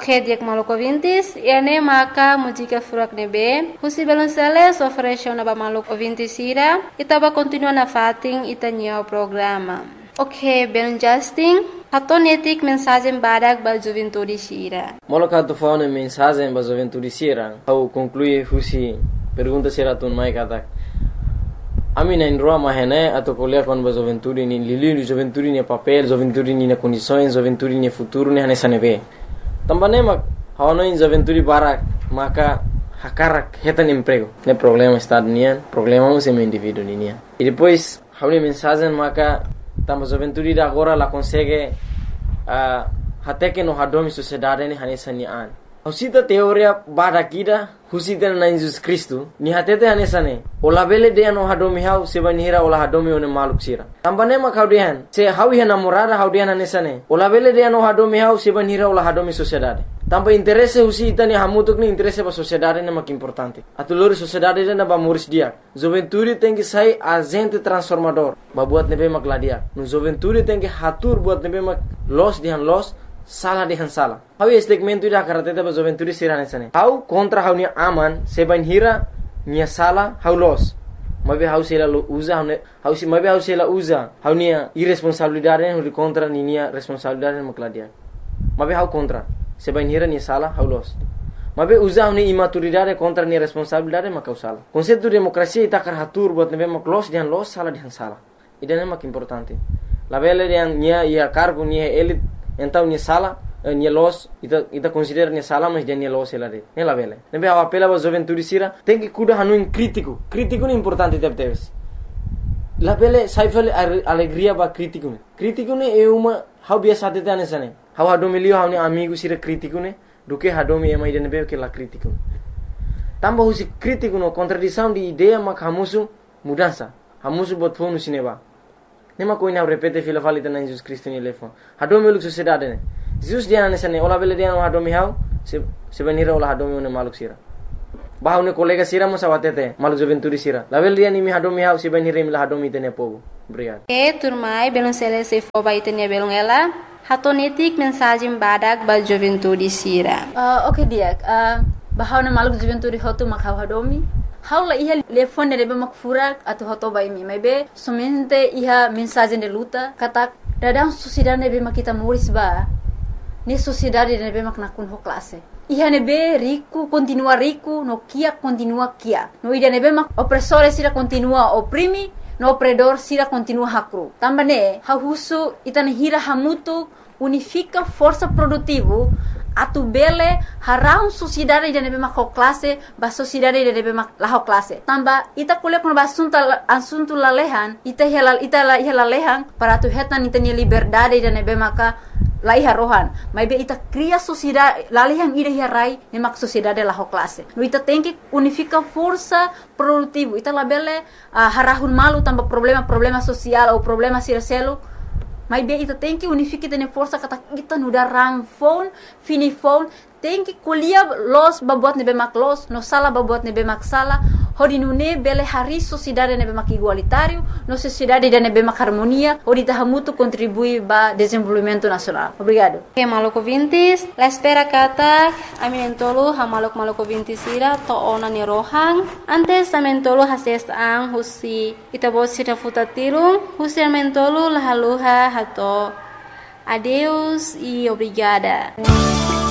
Ok, dia maluco ouvintes, ene maka música furak nebe, husi belonceles ofereceu na ba maluco ouvintes ira, itaba continua na fating itanya o programa. Ok, ben Justin, atonetik mensagem badak ba juventude sira. Moloka tu fauna mensagem ba juventude sira, au conclui husi pergunta sira tun mai katak. Ami na indroa mahene atau kuliah kon ba juventude ni lili juventude ni papel, juventude ni na condições, juventude ni futuro ni hane sanebe. Também mak hawano in juventude barak maka hakarak hetan emprego. Ne problema estado nian, problema o seu indivíduo nian. E depois hawni mensagem maka tamba juventude da agora la consegue até que no hadomi sociedade ni hane sanian. Husita teoria barakida husita na Jesus Cristo ni hatete hane sane. Ola bele de no hadomi hau sebanira ola hadomi one maluk sira. Tambane mak haudian se hawi hana morada haudian hane sane. Ola bele de no hadomi hau sebanira ola hadomi sociedade. Tamba interesse husita ni hamutuk ni interesse ba sociedade ne mak importante. Atulori sociedade na ba muris dia. Juventude tem que sair agente transformador. Ba buat nebe mak ladia. No juventude tem que hatur buat nebe mak los dihan los salah dihan salah. Hau segmento ida karateta ba juventude sirane sane. Hau kontra hau ni aman seban hira nia salah hau los. Mabe hau sela usa hau si mabe hau sela usa hau nia irresponsabilidade hu contra ni nia responsabilidade makladia. Mabe hau kontra seban hira nia salah hau los. Mabe usa hau ni imaturidade contra nia responsabilidade makau salah. Konsepto demokrasia ita karatur buat nebe mak los dihan los salah dihan salah. Idane mak importante. La bele dihan nia ia cargo nia elit então nia sala nia los ita considera nia sala mas dia nia los ela de ne la vele nebe a apela ba juventude sira tem que cuida hanu in crítico ni importante teves la vele saifel alegria ba crítico ne é uma how biasa de tane sane how hadomilio how ni amigo sira crítico ne do que hadomi é mais de nebe que la crítico tamba husi crítico no contradição de ideia mak hamusu mudança hamusu bot fonu sineba. Nema ko ina repete fila falita na Jesus Cristo ni lefon. Hadomi uluk sociedade ne. Jesus dia na sane ola bele dia no hadomi hau se venira ola hadomi ne maluk sira. Bahau ne kolega sira mo sawatete maluk juventude sira. La bele dia ni mi hadomi hau se venira mi la hadomi tene povo. Obrigado. Turmai belum sele se fo ba itene belum ela. Hatonetik mensagem badak ba juventude sira. Okay dia. Bahau ne maluk juventude hotu makhau hadomi. Haula iha telefone rebe makfurak atau hoto baimi maybe somente iha mensagem de luta katak dadang sociedade nebe makita muris ba ni sociedade nebe maknakun ho classe iha nebe rico continua rico no kia continua kia no ida nebe mak opressore sira continua oprimi no opredor sira continua hakru tambane hahusu itane hira hamutu unifica força produtivo atu bele harau sociedade de nebe mak classe ba sociedade de nebe mak la classe tamba ita kuliah kon ba assunto la lehan ita la lehan para tu hetan ita ni liberdade de nebe maka la iha rohan maybe ita cria sociedade la lehan ida hirai ne mak sociedade la classe no ita tem que unifica força produtivo ita la bele harahun malu tamba problema social ou problema siraselo. Mas bem, ita tem que unificar tene força kata kita nuda rang phone, fini phone, tem que kuliah los babuat nebe mak los, no sala babuat nebe mak sala, hodi nune bele hari sociedade nebe mak igualitário, no sociedade de nebe mak harmonia, hodi tahamutu contribui ba desenvolvimento nacional. Obrigado. Okay, maluco vintis, la espera kata, aminentolo ha maluco vintis ira to ona ni rohang, antes aminentolo hases ang husi itabot sira futatirung, husi aminentolo lahaluha hato. Adeus e obrigada.